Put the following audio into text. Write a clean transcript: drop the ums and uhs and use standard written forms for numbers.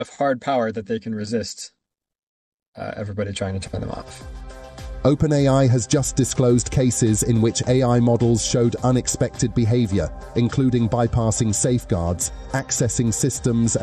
of hard power that they can resist everybody trying to turn them off. OpenAI has just disclosed cases in which AI models showed unexpected behavior, including bypassing safeguards, accessing systems